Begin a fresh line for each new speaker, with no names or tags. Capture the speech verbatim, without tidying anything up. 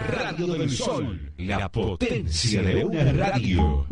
Radio del Sol, la potencia de una radio.